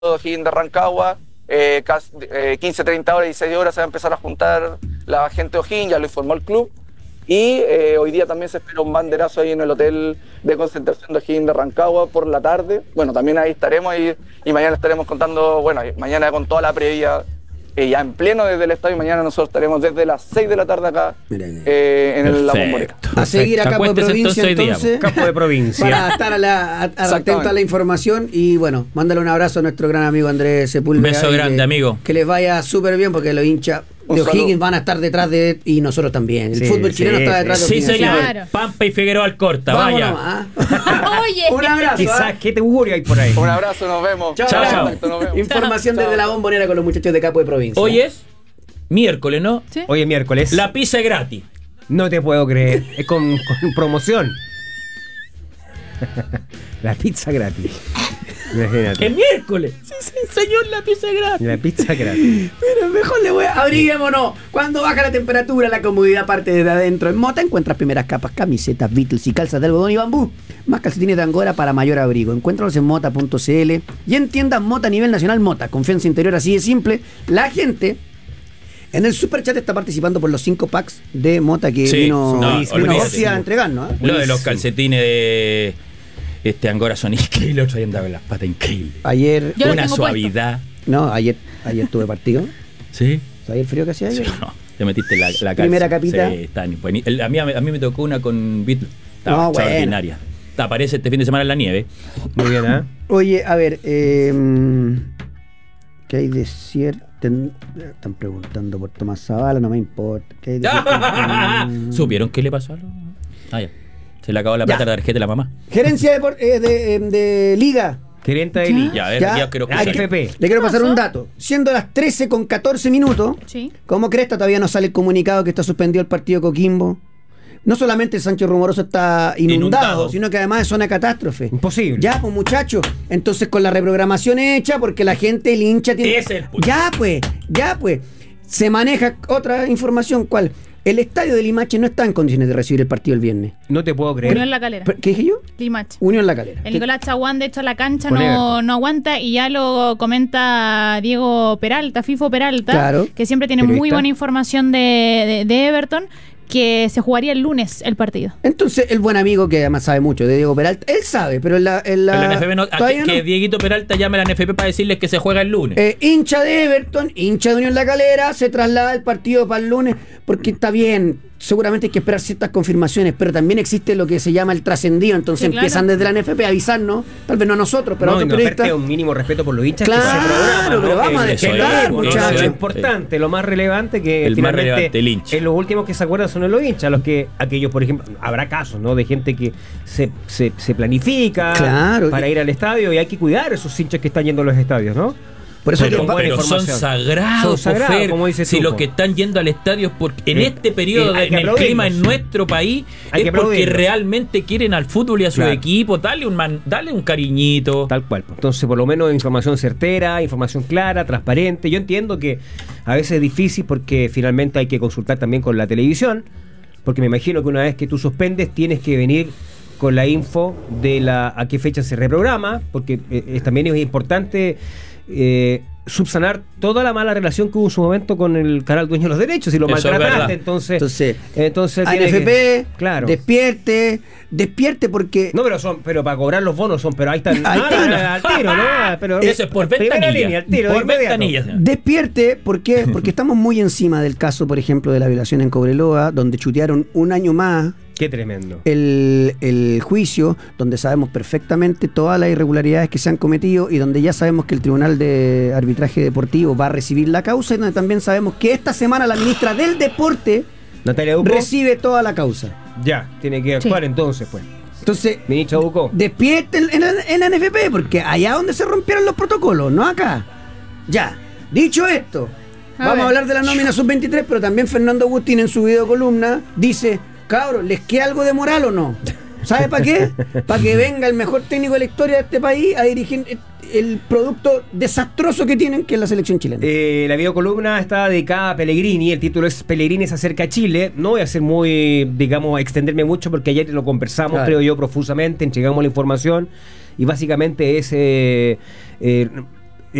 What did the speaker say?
O'Higgins de Rancagua, 15, 30 horas, 16 horas se va a empezar a juntar la gente de O'Higgins, ya lo informó el club. Y hoy día también se espera un banderazo ahí en el hotel de concentración de O'Higgins de Rancagua por la tarde. Bueno, también ahí estaremos y mañana estaremos contando, bueno, mañana con toda la previa, ya en pleno desde el estadio. Mañana nosotros estaremos desde las 6 de la tarde acá en la Bombonera. A seguir a Capo de Provincia entonces, Capo de Provincia, para estar atento a la información. Y bueno, mándale un abrazo a nuestro gran amigo Andrés Sepúlveda. Beso grande, amigo. Que les vaya súper bien, porque los hinchas de O'Higgins van a estar detrás de y nosotros también. El fútbol chileno está detrás de O'Higgins. Sí, señor. Claro. Pampa y Figueroa Alcorta, vaya. Oye. Un abrazo. Quizás qué augurio hay por ahí. Un abrazo, nos vemos. Chao. Nos vemos. Información desde la Bombonera con los muchachos de Capo de Provincia. Hoy es miércoles, ¿no? ¿Sí? Hoy es miércoles. La pizza es gratis. No te puedo creer. Es con promoción. La pizza gratis. Imagínate. Es miércoles. Sí, señor, la pizza es gratis. La pizza gratis. Pero mejor le voy a... Abriguémonos. Cuando baja la temperatura, la comodidad parte desde adentro. En Mota encuentras primeras capas, camisetas, Beatles y calzas de algodón y bambú. Más calcetines de Angora para mayor abrigo. Encuéntralos en mota.cl y en tiendas Mota a nivel nacional. Mota, confianza interior, así de simple. La gente en el superchat está participando por los 5 packs de Mota que vino Orcia a entregarnos. Lo de los calcetines de Angora son increíbles. Otro día andaba en las patas, increíble. Ayer... Una suavidad. No, ayer tuve partido. ¿Sí? ¿Sabes el frío que hacía ayer? Sí, no. Te metiste la calza. Primera capita. Sí, está a mí me tocó una con Beatles. Estaba No, extraordinaria. Aparece este fin de semana en la nieve. Muy bien, ¿eh? Oye, a ver, ¿qué hay de cierto? Están preguntando por Tomás Zavala, no me importa. ¿Qué hay de cierto? ¿Supieron qué le pasó a los? Ya. Se le acabó la plata de la tarjeta de la mamá. Gerencia de Liga. Gerente de Liga. Ya, a ver, ya quiero AFP. Le quiero pasar un dato. Siendo las 13:14, Sí. como Cresta todavía no sale el comunicado que está suspendido el partido Coquimbo. No solamente el Sánchez Rumoroso está inundado, sino que además es zona catástrofe. Imposible. Ya, pues muchachos. Entonces con la reprogramación hecha, porque la gente, el hincha tiene... Ese es el punto. Ya pues. Se maneja otra información. ¿Cuál? El estadio de Limache no está en condiciones de recibir el partido el viernes. No te puedo creer. Unión La Calera. ¿Qué dije yo? Limache. Unión La Calera. El Nicolás Chaguán, de hecho, la cancha Con no Everton. aguanta, y ya lo comenta Diego Peralta, Fifo Peralta, Claro. que siempre tiene Periodista. muy buena información de Everton, que se jugaría el lunes el partido. Entonces, el buen amigo, que además sabe mucho de Diego Peralta, él sabe, pero en la Pero la NFP no, todavía que no. Dieguito Peralta llame a la NFP para decirles que se juega el lunes. Hincha de Everton, hincha de Unión La Calera, se traslada el partido para el lunes, porque está bien, seguramente hay que esperar ciertas confirmaciones, pero también existe lo que se llama el trascendido, entonces Sí, claro. empiezan desde la NFP a avisarnos, tal vez no a nosotros, pero a No, y otros nos periodistas. aparte un mínimo respeto por los hinchas Claro, que se programan, pero vamos a Eso despertar, es, muchachos. Lo importante, lo más relevante, que El más finalmente relevante, el hincha. los últimos que se acuerdan son los hinchas, aquellos, por ejemplo, habrá casos, ¿no? De gente que se planifica Claro. para ir al estadio, y hay que cuidar a esos hinchas que están yendo a los estadios, ¿no? Por eso Pero, que- buena son información. sagrados, Son sagrados, Fer. como dices Si tú, los po. que están yendo al estadio es porque en este periodo, hay que en el aplaudirlos. clima en nuestro país, Hay que es porque aplaudirlos. realmente quieren al fútbol y a su Claro. equipo. Dale un cariñito. Tal cual. Entonces, por lo menos información certera, información clara, transparente. Yo entiendo que a veces es difícil porque finalmente hay que consultar también con la televisión, porque me imagino que una vez que tú suspendes tienes que venir con la info de a qué fecha se reprograma, porque también es importante subsanar toda la mala relación que hubo en su momento con el canal dueño de los derechos y lo Eso es maltrataste. Entonces, Entonces tiene ANFP, que- claro. despierte porque... No, pero para cobrar los bonos son, pero ahí están. Ahí están. Al tiro, ¿no? Pero Eso es por primera ventanilla. línea, al tiro, de Por inmediato. ventanilla. Despierte, ¿por qué? Porque estamos muy encima del caso, por ejemplo, de la violación en Cobreloa, donde chutearon un año más Qué tremendo. el juicio, donde sabemos perfectamente todas las irregularidades que se han cometido y donde ya sabemos que el Tribunal de Arbitraje Deportivo va a recibir la causa, y donde también sabemos que esta semana la ministra del Deporte Natalia Ducó. recibe toda la causa. Ya, tiene que actuar entonces, pues. Entonces, Ministra Ducó. despierte en la NFP, porque allá donde se rompieron los protocolos, no acá. Ya, dicho esto, vamos a hablar de la nómina sub-23, pero también Fernando Agustín en su video columna dice: cabros, ¿les queda algo de moral o no? ¿Sabe para qué? Para que venga el mejor técnico de la historia de este país a dirigir el producto desastroso que tienen, que es la selección chilena. La videocolumna está dedicada a Pellegrini. El título es Pellegrini se acerca a Chile. No voy a ser muy, digamos, extenderme mucho porque ayer lo conversamos, Claro. creo yo, profusamente, entregamos la información y básicamente es